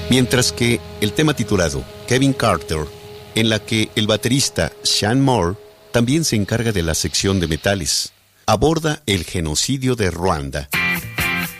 Mientras que el tema titulado Kevin Carter, en la que el baterista Sean Moore también se encarga de la sección de metales, aborda el genocidio de Ruanda.